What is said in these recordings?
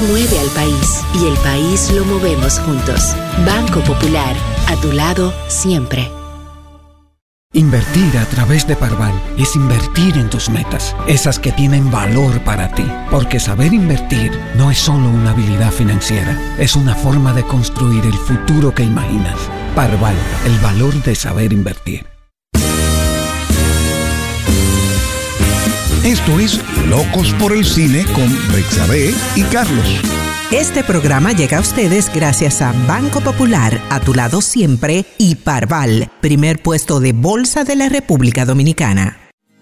mueve al país y el país lo movemos juntos. Banco Popular, a tu lado siempre. Invertir a través de Parval es invertir en tus metas, esas que tienen valor para ti. Porque saber invertir no es solo una habilidad financiera, es una forma de construir el futuro que imaginas. Parval, el valor de saber invertir. Esto es Locos por el Cine con Bexabé y Carlos. Este programa llega a ustedes gracias a Banco Popular, a tu lado siempre, y Parval, primer puesto de bolsa de la República Dominicana.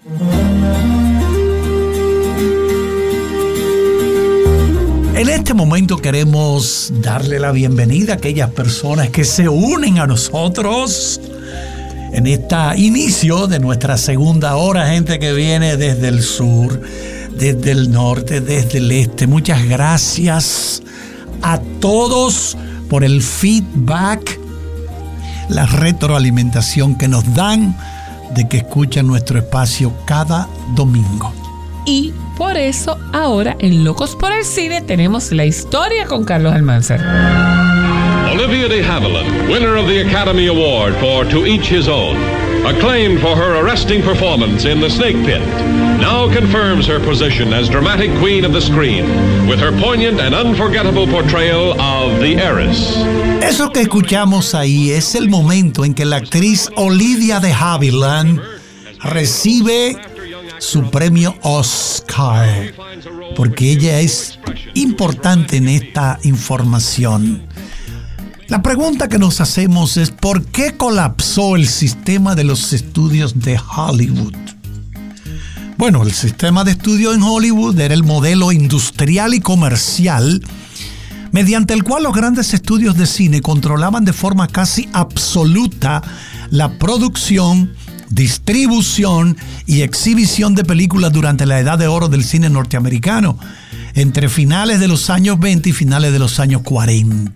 En este momento queremos darle la bienvenida a aquellas personas que se unen a nosotros en este inicio de nuestra segunda hora, gente que viene desde el sur, desde el norte, desde el este. Muchas gracias a todos por el feedback, la retroalimentación que nos dan de que escuchan nuestro espacio cada domingo. Y por eso ahora en Locos por el Cine tenemos la historia con Carlos Almanzar. Olivia de Havilland, winner of the Academy Award for To Each His Own, acclaimed for her arresting performance in The Snake Pit, now confirms her position as dramatic queen of the screen with her poignant and unforgettable portrayal of the heiress. Eso que escuchamos ahí es el momento en que la actriz Olivia de Havilland recibe su premio Oscar, porque ella es importante en esta información. La pregunta que nos hacemos es ¿por qué colapsó el sistema de los estudios de Hollywood? Bueno, el sistema de estudio en Hollywood era el modelo industrial y comercial mediante el cual los grandes estudios de cine controlaban de forma casi absoluta la producción, distribución y exhibición de películas durante la edad de oro del cine norteamericano, entre finales de los años 20 y finales de los años 40.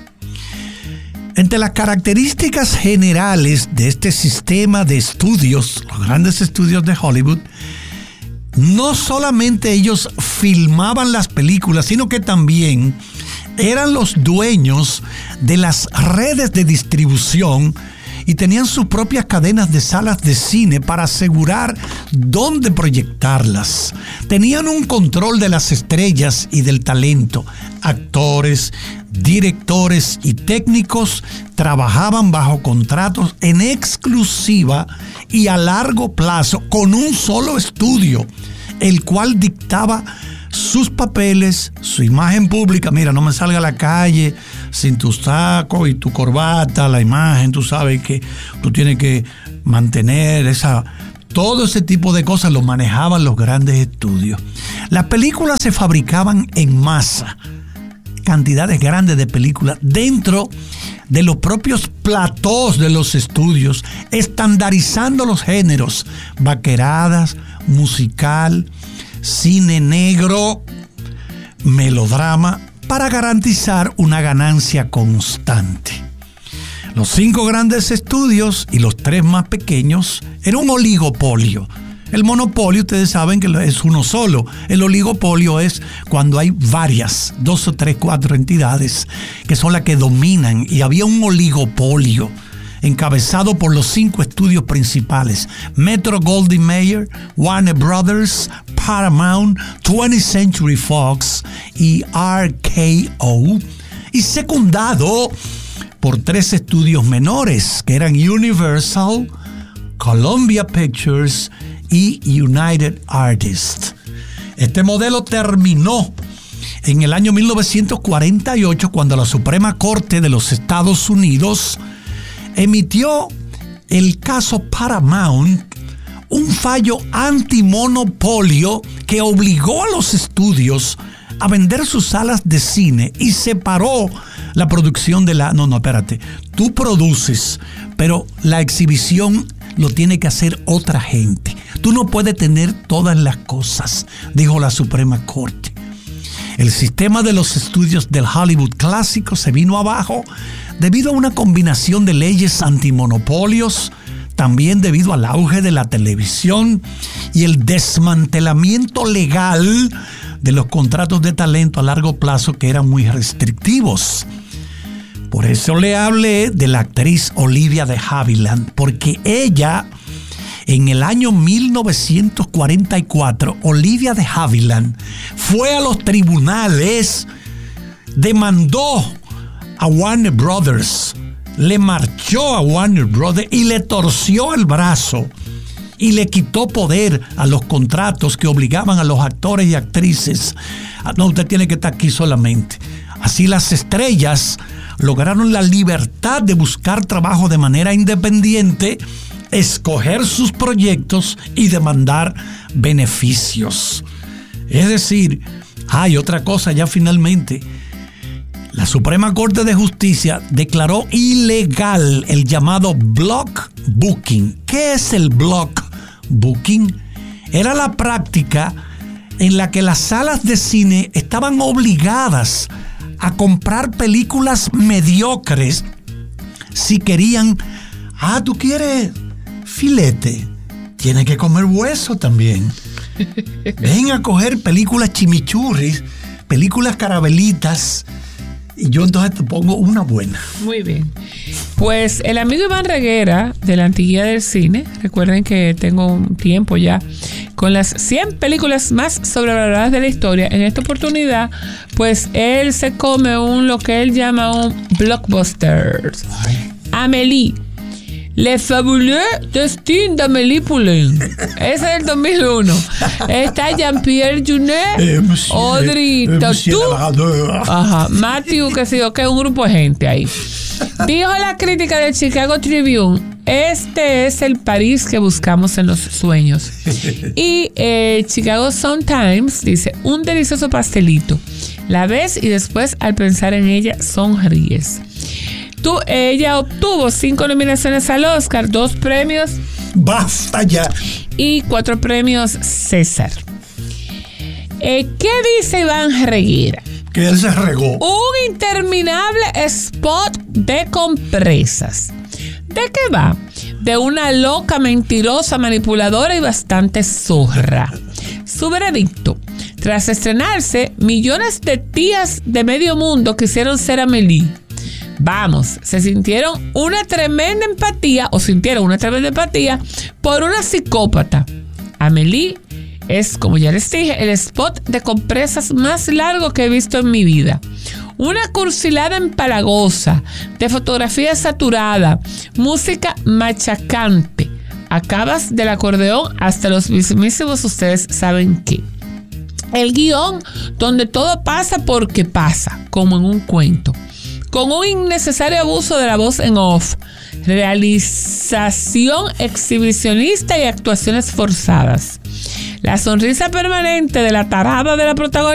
Entre las características generales de este sistema de estudios, los grandes estudios de Hollywood, no solamente ellos filmaban las películas, sino que también eran los dueños de las redes de distribución y tenían sus propias cadenas de salas de cine para asegurar dónde proyectarlas. Tenían un control de las estrellas y del talento. Actores, directores y técnicos trabajaban bajo contratos en exclusiva y a largo plazo con un solo estudio, el cual dictaba sus papeles, su imagen pública. Mira, no me salga a la calle sin tus tacos y tu corbata, la imagen, tú sabes que tú tienes que mantener todo ese tipo de cosas lo manejaban los grandes estudios. Las películas se fabricaban en masa, cantidades grandes de películas dentro de los propios platós de los estudios, estandarizando los géneros, vaqueradas, musical, cine negro, melodrama, para garantizar una ganancia constante. Los 5 grandes estudios y los 3 más pequeños era un oligopolio. El monopolio, ustedes saben que es uno solo. El oligopolio es cuando hay varias, 2 o 3, 4 entidades que son las que dominan. Y había un oligopolio encabezado por los 5 estudios principales: Metro-Goldwyn-Mayer, Warner Brothers, Paramount, 20th Century Fox y RKO, y secundado por 3 estudios menores que eran Universal, Columbia Pictures y United Artists. Este modelo terminó en el año 1948 cuando la Suprema Corte de los Estados Unidos emitió el caso Paramount, un fallo antimonopolio que obligó a los estudios a vender sus salas de cine y separó la producción de la... No, espérate. Tú produces, pero la exhibición lo tiene que hacer otra gente. Tú no puedes tener todas las cosas, dijo la Suprema Corte. El sistema de los estudios del Hollywood clásico se vino abajo debido a una combinación de leyes antimonopolios, también debido al auge de la televisión y el desmantelamiento legal de los contratos de talento a largo plazo que eran muy restrictivos. Por eso le hablé de la actriz Olivia de Havilland, porque ella, en el año 1944, Olivia de Havilland fue a los tribunales, demandó a Warner Brothers, le marchó a Warner Brothers y le torció el brazo y le quitó poder a los contratos que obligaban a los actores y actrices. No, usted tiene que estar aquí solamente. Así las estrellas lograron la libertad de buscar trabajo de manera independiente, escoger sus proyectos y demandar beneficios. Es decir, hay otra cosa ya finalmente. La Suprema Corte de Justicia declaró ilegal el llamado block booking. ¿Qué es el block booking? Era la práctica en la que las salas de cine estaban obligadas a comprar películas mediocres si querían. ¿Tú quieres filete? Tienes que comer hueso también. Ven a coger películas chimichurris, películas carabelitas, y yo entonces te pongo una buena. Muy bien. Pues el amigo Iván Reguera, de la Antiguía del Cine, recuerden que tengo un tiempo ya con las 100 películas más sobrevaloradas de la historia. En esta oportunidad, pues él se come lo que él llama un blockbuster. Amélie. Le fabuleux destin d'Amélie Poulain. Ese es del 2001. Está Jean-Pierre Jeunet, Audrey Tautou, Matthew, que sé yo, que es un grupo de gente ahí. Dijo la crítica del Chicago Tribune: este es el París que buscamos en los sueños. Y Chicago Sun-Times dice: un delicioso pastelito. La ves y después, al pensar en ella, sonríes. Ella obtuvo 5 nominaciones al Oscar, 2 premios. ¡Basta ya! Y 4 premios César. ¿Qué dice Iván Reguera? Que él se regó. Un interminable spot de compresas. ¿De qué va? De una loca, mentirosa, manipuladora y bastante zorra. Su veredicto: tras estrenarse, millones de tías de medio mundo quisieron ser Amélie. Vamos, sintieron una tremenda empatía por una psicópata. Amélie es, como ya les dije, el spot de compresas más largo que he visto en mi vida. Una cursilada empalagosa, de fotografía saturada, música machacante. Acabas del acordeón hasta los mismísimos ustedes saben qué. El guión donde todo pasa porque pasa, como en un cuento. Con un innecesario abuso de la voz en off, realización exhibicionista y actuaciones forzadas. La sonrisa permanente de la tarada de la protagonista